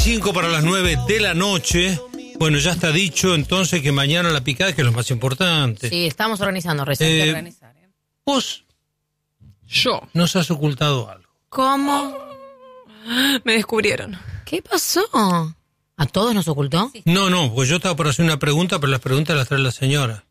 5 para las 9 de la noche. Bueno, ya está dicho entonces que mañana la picada, que es lo más importante. Sí, estamos organizando recién. Vos Yo. nos has ocultado algo. ¿Cómo? Me descubrieron. ¿Qué pasó? ¿A todos nos ocultó? Sí. No, pues yo estaba por hacer una pregunta, pero las preguntas las trae la señora.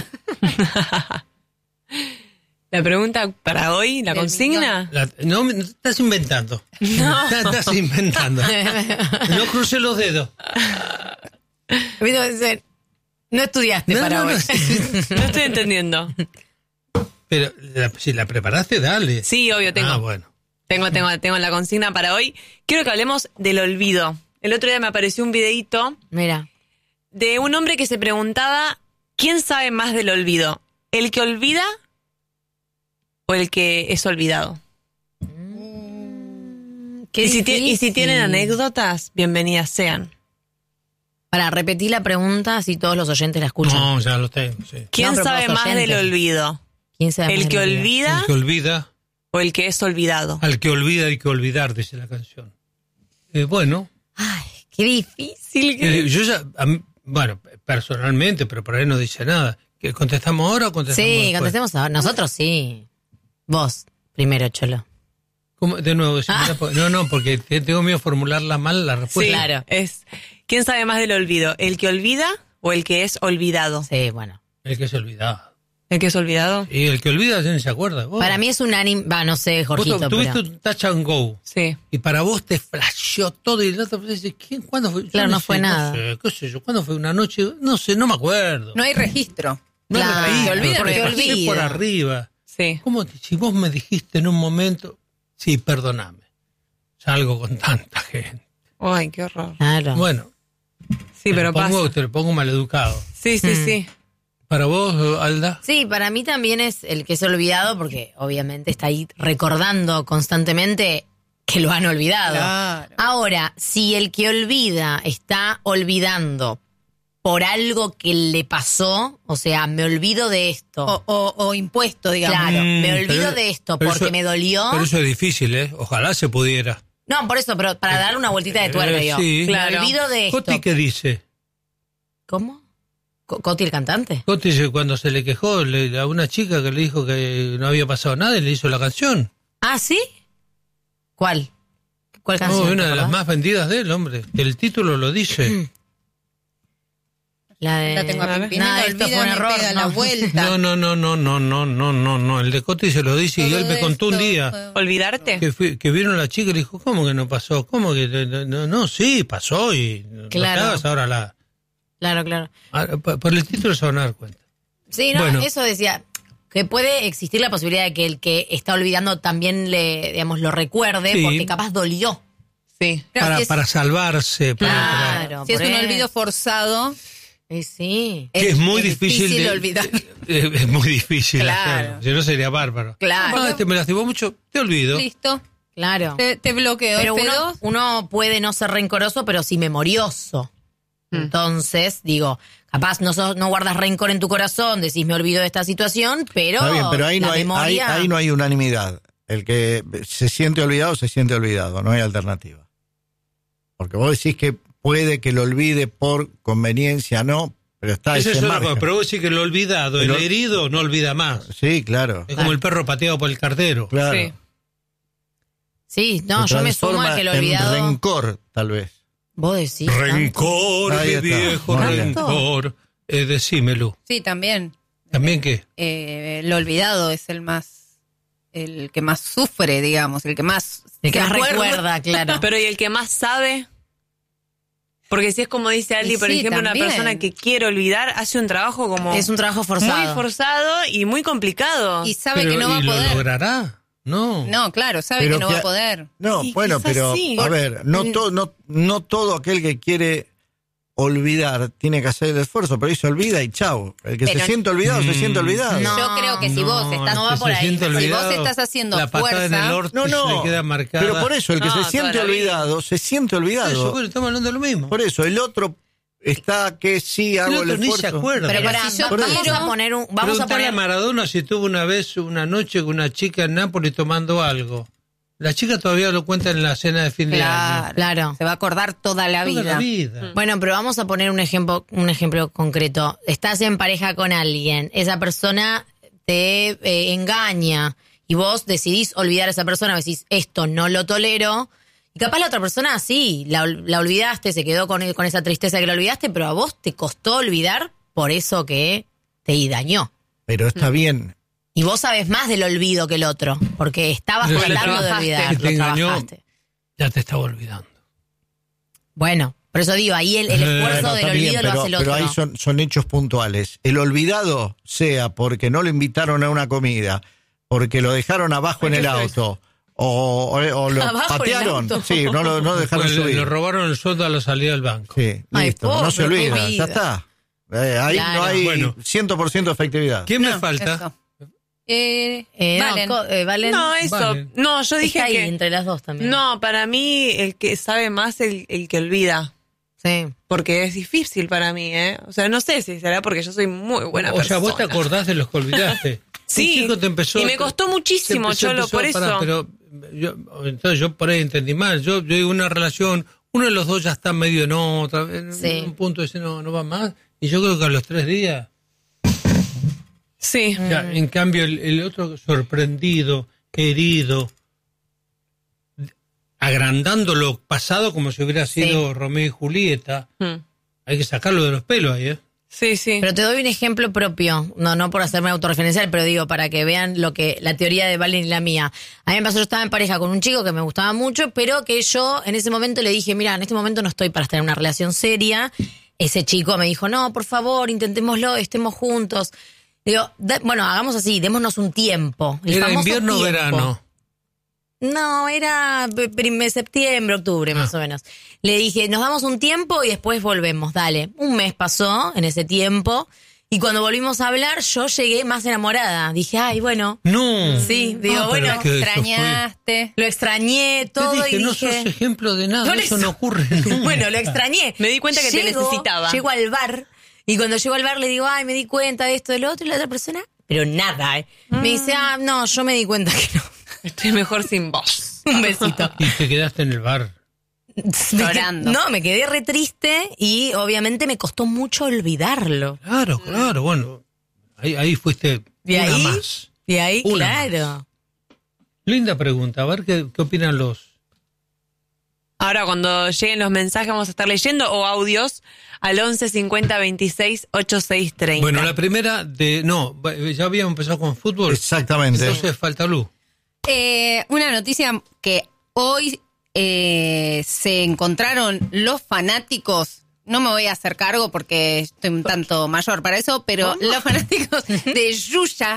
La pregunta para hoy, la consigna. No, estás inventando. No. Estás inventando. No crucé los dedos. No estudiaste para hoy. No estoy entendiendo. Pero si la preparaste, dale. Sí, obvio, tengo. Ah, bueno. Tengo la consigna para hoy. Quiero que hablemos del olvido. El otro día me apareció un videíto Mira. de un hombre que se preguntaba ¿quién sabe más del olvido? ¿El que olvida o el que es olvidado? Qué Y si difícil. tienen anécdotas, bienvenidas sean. Para repetir la pregunta, si todos los oyentes la escuchan. No, ya lo tengo, sí. ¿Quién No, pero sabe por los más del oyentes. olvido? ¿Quién sabe ¿El más que del olvido? olvida El que olvida, o el que es olvidado? al que olvida hay que olvidar, dice la canción. Bueno, Ay, qué difícil. yo ya, bueno, personalmente, pero por ahí no dice nada. ¿Que ¿Contestamos ahora o contestamos Sí, después? contestemos ahora. Nosotros sí. Vos, primero, Cholo. ¿Cómo? De nuevo, no, porque tengo miedo de formularla mal la Sí, respuesta. claro. es ¿quién sabe más del olvido? ¿El que olvida o el que es olvidado? Sí, bueno. El que se olvidaba. ¿El que es olvidado? Y el que olvida ya ni se acuerda. Vos, Para mí es un anime... Va, no sé, vos Jorgito, tuviste pero... un touch and go. Sí. Y para vos te flasheó todo y el otro dice, ¿quién? ¿Cuándo fue? Yo Claro, no sé, fue nada. No sé, qué sé yo, ¿cuándo fue una noche? No sé, no me acuerdo. No hay registro. No Claro, me reí, te olvidas, porque te pasé olvidas. por arriba. Sí. ¿Cómo si vos me dijiste en un momento, sí, perdóname, salgo con tanta gente? Ay, qué horror. Claro. Bueno, Sí, pero pasa. te lo pongo maleducado. Sí, sí. Para vos, Alda, Sí, para mí también es el que es olvidado, porque obviamente está ahí recordando constantemente que lo han olvidado. Claro. Ahora, si el que olvida está olvidando por algo que le pasó, o sea, me olvido de esto. O impuesto, digamos. Claro, me olvido pero- de esto pero porque eso- me dolió. pero eso es difícil, ¿eh? Ojalá se pudiera. No, por eso, pero para dar una vueltita de tuerca yo. sí. Me olvido de esto. Coti, ¿qué dice? ¿Cómo? ¿Coti el cantante? Coti cuando se le quejó a una chica que le dijo que no había pasado nada y le hizo la canción. ¿Ah, sí? ¿Cuál? ¿Cuál canción? Una te de las acordás? más vendidas de él, hombre. El título lo dice. La de... La tengo a Pimpinela, Nada, esto fue un olvida, me error. pega la no. vuelta. No. El de Coti se lo dice y Todo él me contó un esto día fue- ¿Olvidarte? que vieron a la chica y le dijo, ¿cómo que no pasó? ¿Cómo que no? Sí, pasó y no te Claro. hagas ahora la... Claro. Ahora, por el título se van a dar cuenta. Sí, no, Bueno. eso decía, que puede existir la posibilidad de que el que está olvidando también lo recuerde, Sí. porque capaz dolió. Sí. Claro, si es- Para salvarse. Claro. Si es por un eso. olvido forzado, Sí. Que es muy difícil de olvidar. Es muy difícil Claro. hacerlo. Si no sería bárbaro. Claro. Ah, me lastimó mucho, te olvido. Listo. Claro. Te bloqueo. Pero F2. uno puede no ser rencoroso, pero sí memorioso. Entonces, digo, capaz no guardas rencor en tu corazón, decís me olvido de esta situación, pero, Está bien, pero ahí no la hay, memoria... ahí no hay unanimidad. El que se siente olvidado, no hay alternativa. Porque vos decís que puede que lo olvide por conveniencia, no, pero está Esa ese es otra margen. cosa, pero vos decís que lo olvidado, el Pero- herido no olvida más. Sí, claro. Es como el perro pateado por el cartero. Claro. Sí. Sí, no, Se yo me sumo transforma al que lo en olvidado... rencor, tal vez. Vos decís... Rencor, Ahí mi está. viejo Muy bien. rencor. Decímelo. Sí, también. ¿También qué? Lo olvidado es el que más sufre, digamos, el que más El que se más acuerda. recuerda, claro. Pero ¿y el que más sabe? Porque si es como dice Ali, Y por sí, ejemplo, también. una persona que quiere olvidar hace un trabajo como Es un trabajo forzado. muy forzado y muy complicado. Y sabe Pero, que no va a ¿y lo poder. logrará? No. No, claro, sabe Pero que no que- va a poder. No, Y bueno, quizás pero sí. a ver, no todo aquel que quiere olvidar tiene que hacer el esfuerzo, pero ahí se olvida y chau. El que Pero- se siente olvidado, se siente olvidado. No. Yo creo que si vos estás... no va que por se ahí. siente Si vos olvidado, estás haciendo la patada en el fuerza- orto No, le queda marcada. pero por eso, el que No, se toda siente la vida. olvidado, se siente Eso, olvidado. bueno, estamos hablando de lo mismo. Por eso, el otro está que sí El hago el otro ni se esfuerzo. acuerda. Pero Pero pará, si yo vamos quiero- a poner un... Vamos a Preguntale poner... a Maradona si tuvo una vez una noche con una chica en Nápoles tomando algo. La chica todavía lo cuenta en la cena de fin de año. Claro. Se va a acordar toda la Toda vida. la vida. Bueno, pero vamos a poner un ejemplo concreto. Estás en pareja con alguien, esa persona te engaña y vos decidís olvidar a esa persona, decís, esto no lo tolero. Y capaz la otra persona, sí, la olvidaste, se quedó con esa tristeza que la olvidaste, pero a vos te costó olvidar por eso que te dañó. Pero está bien. Y vos sabés más del olvido que el otro, porque estabas Pero si tratando de trabajaste, olvidar, que lo te engañó, trabajaste. ya te estaba olvidando. Bueno, por eso digo, ahí el esfuerzo Bueno, del está bien, olvido lo hace el otro. pero ahí son hechos puntuales. El olvidado, sea porque no lo invitaron a una comida, porque lo dejaron abajo en el auto, o lo ¿Abajo en el patearon. auto? Sí, no lo dejaron Pues subir. le robaron el sueldo a la salida del banco. Sí, Ay, listo, no pobre, se olvida, qué ya vida. está. Ahí Claro. no hay Bueno. 100% efectividad. ¿Quién me No, falta? eso. Valen. Valen. No, eso. Vale. No, yo dije Está ahí que... entre las dos también. No, para mí el que sabe más el que olvida. Sí. Porque es difícil para mí, ¿eh? O sea, no sé si será porque yo soy muy buena O persona. sea, vos te acordás de los que olvidaste. Sí, Un chico te empezó, y me costó muchísimo, Cholo, por eso. Entonces yo por ahí entendí mal. Yo digo una relación, uno de los dos ya está medio en otra, Sí. en un punto dice no va más. Y yo creo que a los 3 días, Sí. ya, en cambio el otro sorprendido, herido, agrandando lo pasado como si hubiera sido Romeo y Julieta, Mm. hay que sacarlo de los pelos ahí, ¿eh? Sí, sí. Pero te doy un ejemplo propio, no por hacerme autorreferencial, pero digo, para que vean la teoría de Valen y la mía. A mí me pasó, yo estaba en pareja con un chico que me gustaba mucho, pero que yo en ese momento le dije, mira, en este momento no estoy para estar en una relación seria. Ese chico me dijo, no, por favor, intentémoslo, estemos juntos. Digo, bueno, hagamos así, démonos un tiempo. El ¿Era famoso invierno o tiempo. verano? No, era septiembre, octubre, más o menos. Le dije, nos damos un tiempo y después volvemos, dale. Un mes pasó en ese tiempo y cuando volvimos a hablar yo llegué más enamorada. Dije, ay, bueno, No. sí, digo, Ah, pero bueno, es que eso Extrañaste. lo extrañé Te todo dije, y no dije... sos ejemplo de nada, No eso le- no ocurre nunca. Bueno, lo extrañé. Me di cuenta que te necesitaba. Llego al bar y cuando llego al bar le digo, ay, me di cuenta de esto, de lo otro, y la otra persona, pero nada, ¿eh? Me dice, no, yo me di cuenta que no. Estoy mejor sin vos. Un besito. Y te quedaste en el bar. Llorando. No, me quedé re triste y obviamente me costó mucho olvidarlo. Claro, bueno. Ahí fuiste ¿De una ahí? más. Y ahí, Una claro. Linda pregunta, a ver qué opinan los... Ahora, cuando lleguen los mensajes, vamos a estar leyendo o audios al 11 50 26 86 30. Bueno, la primera ya habíamos empezado con fútbol. Exactamente. Entonces falta luz. Una noticia que hoy se encontraron los fanáticos. No me voy a hacer cargo porque estoy un tanto mayor para eso, pero los fanáticos de Yuya.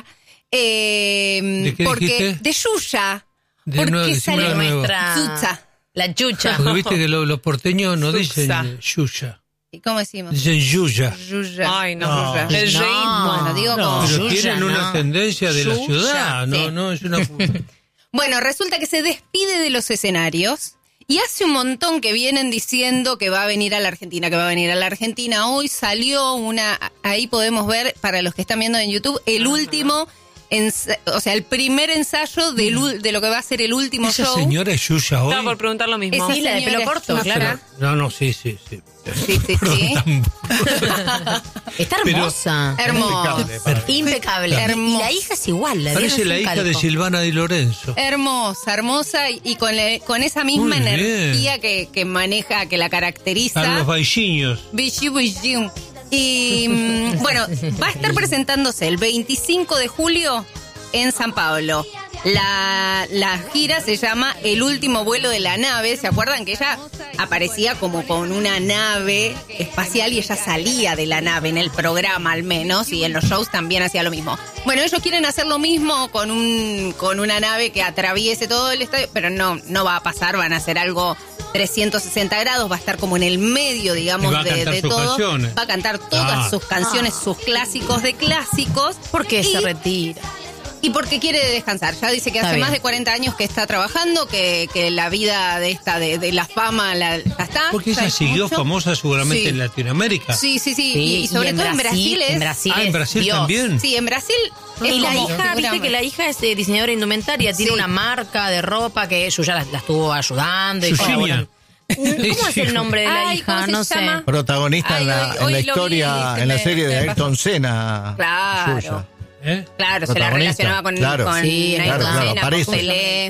¿De qué porque dijiste? de Yuya. De porque nuevo, decime sale de nuevo. Yuya. La chucha. Porque viste que los porteños no dicen Suxa. yuya, ¿Y cómo decimos? dicen yuya. Yuya. Ay, no. Yuya. El No. reísmo. Bueno, digo No, como pero yuya, tienen una no. tendencia de la Yuya, ciudad, sí. no es una... Bueno, resulta que se despide de los escenarios y hace un montón que vienen diciendo que va a venir a la Argentina, que va a venir a la Argentina. Hoy salió ahí podemos ver, para los que están viendo en YouTube, el último, el primer ensayo de lo que va a ser el último Esa show. señora es yuya hoy. Estaba por preguntar lo mismo. Esa Sí, la de señora pelo corto, es claro. No, sí. Sí. Está hermosa. Hermosa. Impecable. Y Hermosa. la hija es igual. La Parece vieja la es un hija de calco. Silvana Di Lorenzo. Hermosa y con esa misma Muy bien. energía que maneja, que la caracteriza. Para los bailliños. Bichim. Y bueno, va a estar presentándose el 25 de julio en San Pablo. La gira se llama El último vuelo de la nave. ¿Se acuerdan que ella aparecía como con una nave espacial y ella salía de la nave en el programa al menos, y en los shows también hacía lo mismo? Bueno, ellos quieren hacer lo mismo con una nave que atraviese todo el estadio, pero no va a pasar, van a hacer algo 360 grados, va a estar como en el medio, digamos, Y va a cantar de sus todo. canciones. Va a cantar todas sus canciones, sus clásicos de clásicos. ¿Por qué Y se retira? Y porque quiere descansar. Ya dice que Está hace bien. más de 40 años que está trabajando, que la vida de la fama ya está. Porque ya ella es siguió mucho. famosa seguramente Sí. en Latinoamérica. Sí. Sí, Y sobre todo en Brasil es... En Brasil, Ah, en Brasil Dios. también. Sí, en Brasil es Y la como hija, figura- viste que la hija es diseñadora de indumentaria, tiene Sí. una marca de ropa que ella la estuvo ayudando. Y Yushimia. colaborando. ¿Cómo es el nombre de la Ay, hija? ¿cómo se No sé. llama? Protagonista Ay, en la, hoy en la lo vi, historia, se en la me- serie de se me pasó. Ayrton Senna. Claro. suya. ¿Eh? Claro, se la Protagonista, relacionaba con, claro. con Sí, Ayrton claro, Senna, aparece. con Pelé.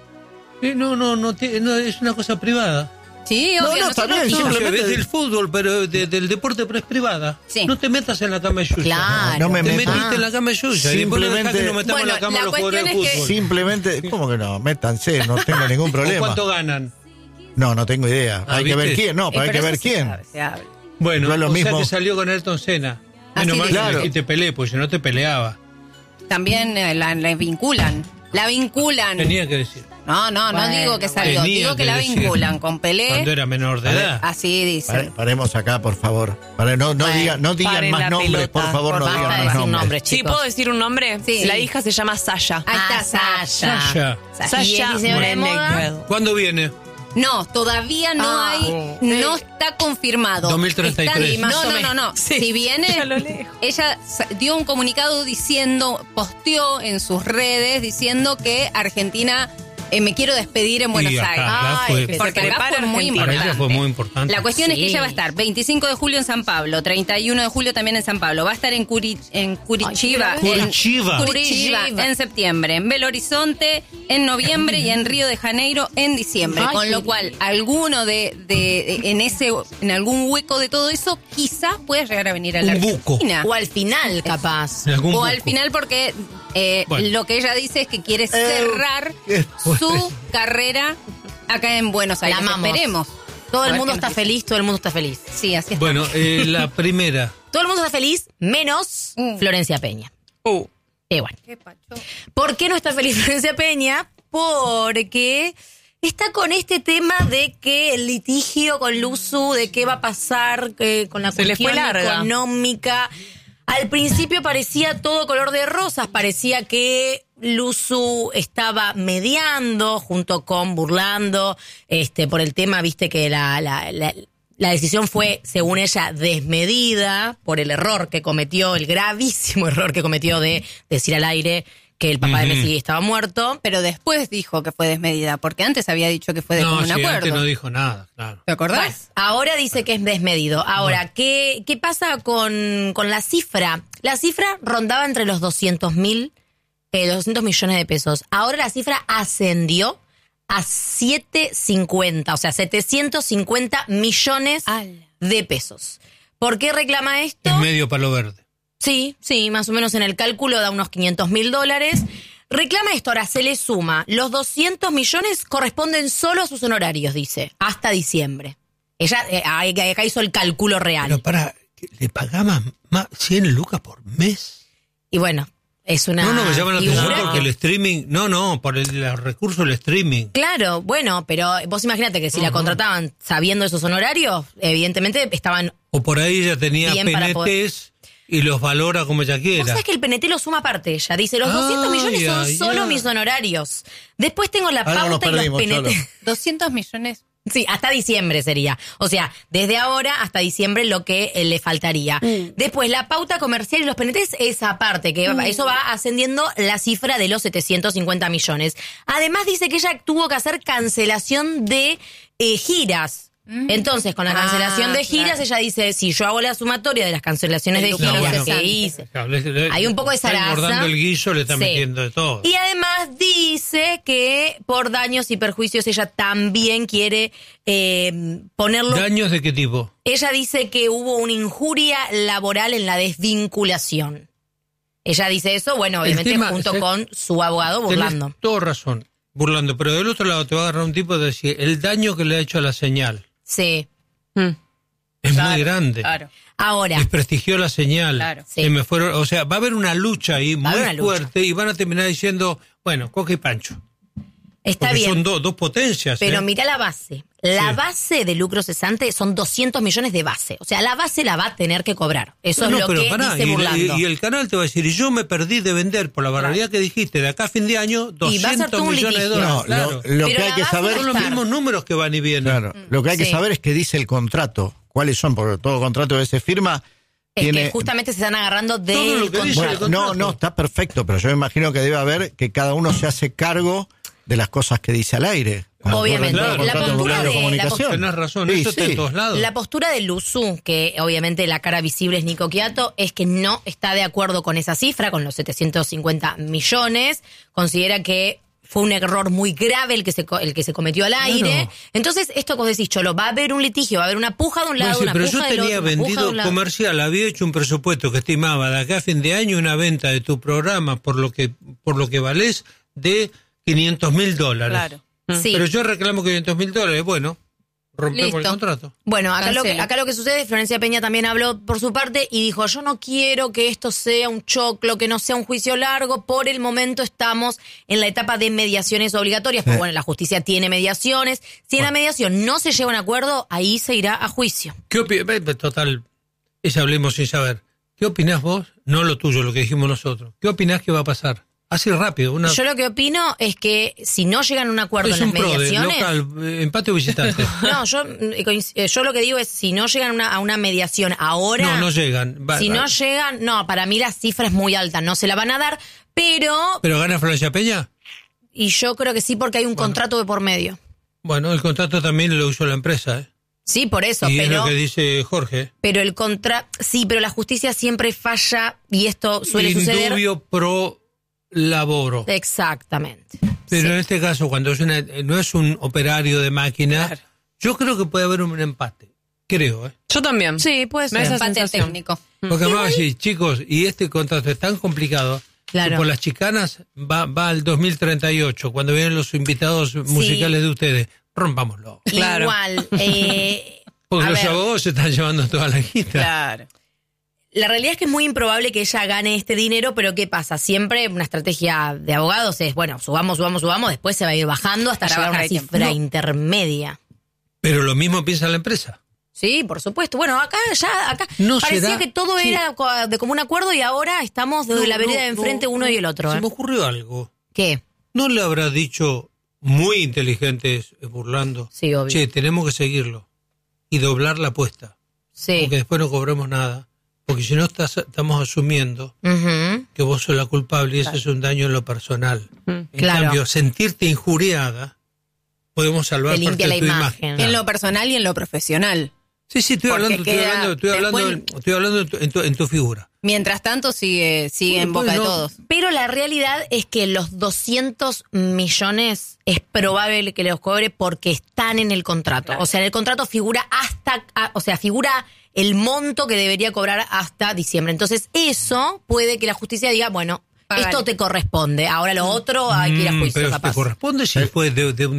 No, es una cosa privada. Sí, No, obvio. no, nosotros- también, No, simplemente- es del fútbol, pero del deporte, pero es privada. Sí. No te metas en la cama de Yuya. Claro. No me Te meto. metiste en la cama de Yuya. Y después no dejás que nos metamos Bueno, en la cama la los jugadores de cuestión es que- fútbol. Simplemente, ¿cómo que no? Métanse, no tengo ningún ¿O problema. cuánto ganan? No tengo idea. Ah, hay que ver ¿viste? quién, no, pero hay que eso ver se quién. sabe, se habla. Bueno, No es lo o sea mismo. que salió con Ayrton Senna. Menos Así mal dice. que Claro. le dijiste Pelé, pues si no te peleaba. También la vinculan. La vinculan. Tenía que decir. No Bueno, digo que salió. tenía Digo que que la decir. vinculan con Pelé. Cuando era menor de edad. Así dice. Paremos acá, por favor. No digan paren más la nombres, pelota, por favor, no Basta digan de más decir nombres. nombres, Sí, chicos. ¿puedo decir un nombre? Sí. La hija se llama Sasha. Ahí está Sasha. Sasha. ¿Y es diseñadora de moda? Morenegel. ¿Cuándo viene? No, todavía no está confirmado. 2033. Están- Más o no. menos. Sí, Si viene, ya lo leo. ella dio un comunicado posteó en sus redes diciendo que Argentina, me quiero despedir en Buenos Y acá, Aires. acá Ay, fue- que se Porque acá prepara fue muy Argentina. Para importante. ella fue muy importante. La cuestión es que Sí. ella va a estar 25 de julio en San Pablo, 31 de julio también en San Pablo, va a estar en Curitiba, Ay, Curitiba. Curitiba en septiembre, en Belo Horizonte en noviembre y en Río de Janeiro en diciembre, Ay, con lo qué cual alguno en algún hueco de todo eso quizá pueda llegar a venir a la Un buco. Argentina. O al final, capaz. En algún O buco. al final porque Bueno. lo que ella dice es que quiere cerrar su carrera acá en Buenos Aires. La amamos. Esperemos. Todo A el ver mundo qué está empieza. feliz, todo el mundo está feliz. Sí, así es. Bueno, la primera. Todo el mundo está feliz, menos Florencia Peña. Y bueno. Qué pacho. ¿Por qué no está feliz Florencia Peña? Porque está con este tema de que el litigio con Luzu, de qué va a pasar con la Se le fue cuestión larga. económica. Al principio parecía todo color de rosas, parecía que Luzu estaba mediando junto con Burlando por el tema, viste que la decisión fue, según ella, desmedida por el error que cometió, el gravísimo error que cometió de decir al aire que el papá de Messi estaba muerto. Pero después dijo que fue desmedida, porque antes había dicho que fue de No, común sí, acuerdo. antes no dijo nada, claro. ¿Te acordás? Bueno, ahora dice que es desmedido. Ahora, ¿qué pasa con la cifra? La cifra rondaba entre los 200 millones de pesos. Ahora la cifra ascendió a 750, o sea, 750 millones Ala. de pesos. ¿Por qué reclama esto? Es medio palo verde. Sí, más o menos en el cálculo da unos $500.000. Reclama esto, ahora se le suma. Los 200 millones corresponden solo a sus honorarios, dice, hasta diciembre. Ella acá hizo el cálculo real. Pero para, ¿le pagaban más 100 lucas por mes? Y bueno, es una No, me llama la atención figura porque que- el streaming, por los recursos del streaming. Claro, bueno, pero vos imaginate que si la contrataban sabiendo esos honorarios, evidentemente estaban... O por ahí ella tenía Bien para PNTs y los valora como ella Vos quiera. sabés que el PNT lo suma aparte ella. Dice, los 200 millones son ay, solo ay. mis honorarios. Después tengo la Algo nos pauta y los perdimos, PNT. Cholo. 200 millones. Sí, hasta diciembre sería. O sea, desde ahora hasta diciembre lo que le faltaría. Después, la pauta comercial y los PNTs es aparte, que eso va ascendiendo la cifra de los 750 millones. Además dice que ella tuvo que hacer cancelación de giras. Entonces, con la cancelación de giras, claro. ella dice, si yo hago la sumatoria de las cancelaciones de El giras bueno. que hice. Hay Hay un poco de Está zaraza. engordando el guiso, le está Sí. metiendo de todo. Y además dice que por daños y perjuicios ella también quiere ponerlo. ¿Daños de qué tipo? Ella dice que hubo una injuria laboral en la desvinculación. Ella dice eso, bueno, El obviamente tema, junto ¿sí? con su abogado Burlando. Tenés toda razón, Burlando. Pero del otro lado te va a agarrar un tipo de decir, el daño que le ha hecho a la señal Sí. es muy grande. Claro. Ahora, Desprestigió la señal. Claro. Sí. Y o sea, va a haber una lucha ahí Va a muy haber una lucha. fuerte y van a terminar diciendo, bueno, coca y pancho. Está Porque bien. son dos potencias. Pero ¿eh? mirá la base. La base de lucro cesante son 200 millones de base. O sea, la base la va a tener que cobrar. Eso es lo pero que pará, dice Burlando. y el canal te va a decir, y yo me perdí de vender por la barbaridad que dijiste, de acá a fin de año, Y va a ser 200 todo un millones de litigio. dólares. No, Claro. lo Pero que hay la que base saber... Son los estar. mismos números que van y vienen. Claro, lo que hay que Sí. saber es que dice el contrato. ¿Cuáles son? Porque todo contrato que se firma Es tiene... que justamente se están agarrando Todo lo del que dice contrato. el Bueno, no, está perfecto, pero yo me imagino que debe haber que cada uno se hace cargo de las cosas que dice al aire. Como Obviamente. ocurre en todo La contrato postura de de- comunicación. Tenés razón, Sí, eso está sí. en todos lados. La postura del Luzu, que obviamente la cara visible es Nico Quiato, es que no está de acuerdo con esa cifra, con los 750 millones. Considera que fue un error muy grave el que se cometió al aire. Entonces, esto que vos decís, Cholo, va a haber un litigio, va a haber una puja de un lado, Bueno, sí, una pero puja yo del otro, tenía una puja de vendido un lado. comercial, había hecho un presupuesto que estimaba de acá a fin de año una venta de tu programa por lo que valés de $500,000. Claro. Sí. Pero yo reclamo $500,000, bueno, rompemos el Listo. contrato. Bueno, acá Cancelo. lo que sucede, Florencia Peña también habló por su parte y dijo, yo no quiero que esto sea un choclo, que no sea un juicio largo, por el momento estamos en la etapa de mediaciones obligatorias, porque bueno, la justicia tiene mediaciones, si en la mediación no se lleva un acuerdo, ahí se irá a juicio. ¿Qué opinas? Total, hablemos sin saber. ¿Qué opinás vos? No lo tuyo, lo que dijimos nosotros. ¿Qué opinás que va a pasar? Así rápido. Yo lo que opino es que si no llegan a un acuerdo Es en un las pro de mediaciones... local, empate o visitante. No, yo lo que digo es, si no llegan a una mediación ahora... No llegan. Si no llegan, no, para mí la cifra es muy alta, no se la van a dar, pero ¿Pero gana Florencia Peña? y yo creo que sí porque hay un contrato de por medio. Bueno, el contrato también lo usó la empresa, ¿eh? Sí, por eso, Y es pero lo que dice Jorge. pero sí, pero la justicia siempre falla y esto suele suceder. Indubio pro laboro. Exactamente. Pero Sí. en este caso, cuando no es un operario de máquina, Claro. yo creo que puede haber un empate. Creo, ¿eh? Yo también. Sí, puede Me da ser. esa Empate sensación. técnico. Porque además decir, chicos, y este contrato es tan complicado Claro. que por las chicanas va al 2038, cuando vienen los invitados musicales de ustedes. Rompámoslo. Claro. Igual, Porque a los ver. abogados se están llevando toda la guita. Claro. la realidad es que es muy improbable que ella gane este dinero, pero ¿qué pasa? Siempre una estrategia de abogados es, bueno, subamos, después se va a ir bajando hasta Para llegar a bajar una el tiempo. cifra No. intermedia. Pero lo mismo piensa la empresa. Sí, por supuesto. Bueno, acá No parecía será- que todo sí. era de común acuerdo y ahora estamos de la vereda de enfrente uno y el otro. Se ¿eh? me ocurrió algo. ¿Qué? ¿No le habrá dicho muy inteligentes burlando? Sí, obvio. Che, tenemos que seguirlo y doblar la apuesta. Sí. Porque después no cobremos nada. Porque si no estamos asumiendo Ujú. que vos sos la culpable y eso es un daño en lo personal. En Claro. cambio, sentirte injuriada, podemos salvar Te limpia parte la de tu imagen. imagen. En lo personal y en lo profesional. Sí, estoy Porque hablando, queda- estoy hablando en tu figura. Mientras tanto sigue en Bueno, boca de no. todos. Pero la realidad es que los 200 millones es probable que los cobre porque están en el contrato. O sea, en el contrato figura figura el monto que debería cobrar hasta diciembre. Entonces, eso puede que la justicia diga, bueno, Págale. esto te corresponde. Ahora lo otro hay que ir a juicio, Pero capaz. te corresponde si después de un